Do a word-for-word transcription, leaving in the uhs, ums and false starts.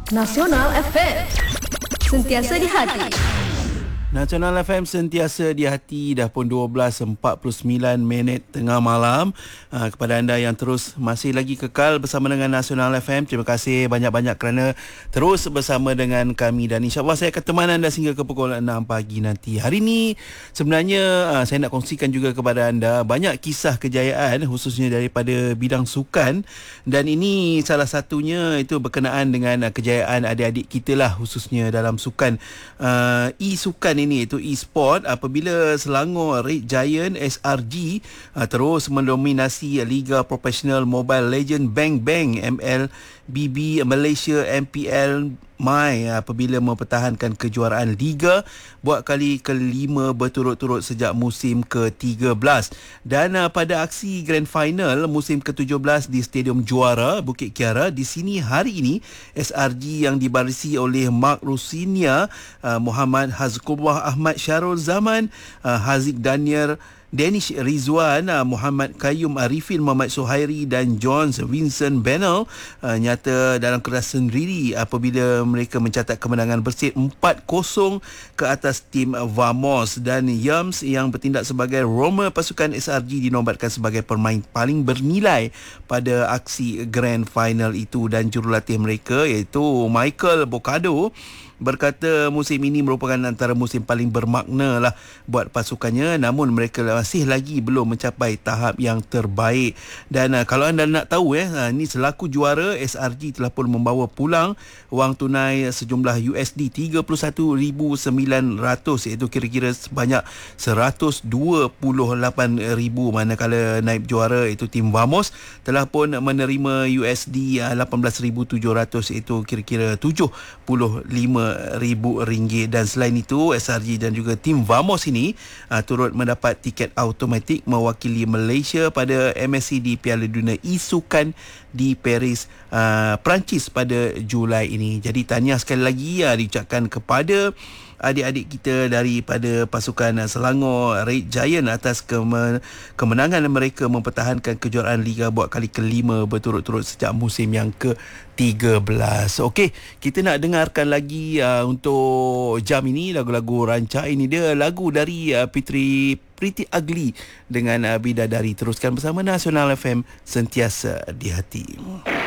Nasional F M, sentiasa di hati. Nasional F M sentiasa di hati. Dah pun dua belas empat puluh sembilan minit tengah malam. uh, Kepada anda yang terus masih lagi kekal bersama dengan Nasional F M, terima kasih banyak-banyak kerana terus bersama dengan kami. Dan insyaAllah saya akan temani anda sehingga ke pukul enam pagi nanti. Hari ini sebenarnya uh, saya nak kongsikan juga kepada anda banyak kisah kejayaan, khususnya daripada bidang sukan. Dan ini salah satunya itu berkenaan dengan uh, kejayaan adik-adik kita lah, khususnya dalam sukan uh, e-sukan ini, iaitu e-sport, apabila Selangor Red Giant S R G uh, terus mendominasi Liga Profesional Mobile Legend Bang Bang M L B B Malaysia M P L Mai, apabila mempertahankan kejuaraan Liga buat kali kelima berturut-turut sejak musim ke tiga belas. Dan uh, pada aksi Grand Final musim ke tujuh belas di Stadium Juara Bukit Kiara, di sini hari ini S R G yang dibarisi oleh Mark Rusinia, uh, Muhammad Hazqullah Ahmad Syarul Zaman, uh, Haziq Daniel, Danish Rizwan, Muhammad Qayyum Arifin, Muhammad Suhairi dan Johns Vincent Bennell uh, nyata dalam keras sendiri apabila mereka mencatat kemenangan bersih empat kosong ke atas tim Vamos. Dan Yams yang bertindak sebagai Roma pasukan S R G dinobatkan sebagai pemain paling bernilai pada aksi Grand Final itu. Dan jurulatih mereka iaitu Michael Bocado berkata musim ini merupakan antara musim paling bermakna lah buat pasukannya, namun mereka masih lagi belum mencapai tahap yang terbaik. Dan uh, kalau anda nak tahu eh uh, ni selaku juara, S R G telah pun membawa pulang wang tunai sejumlah U S D tiga puluh satu ribu sembilan ratus, iaitu kira-kira sebanyak seratus dua puluh lapan ribu, manakala naib juara iaitu tim Vamos telah pun menerima U S D uh, lapan belas ribu tujuh ratus, iaitu kira-kira tujuh puluh lima ribu ringgit. Dan selain itu S R G dan juga tim Vamos ini uh, turut mendapat tiket automatik mewakili Malaysia pada M S C D Piala Dunia E-Sukan di Paris, uh, Perancis pada Julai ini. Jadi tahniah sekali lagi uh, diucapkan kepada adik-adik kita daripada pasukan Selangor Red Giant atas keme- kemenangan mereka mempertahankan kejuaraan Liga buat kali kelima berturut-turut sejak musim yang ke tiga belas. Okey, kita nak dengarkan lagi uh, untuk jam ini lagu-lagu rancak. Ini dia lagu dari uh, Fitri Pretty Ugly dengan uh, Bidadari. Teruskan bersama Nasional F M, sentiasa di hati.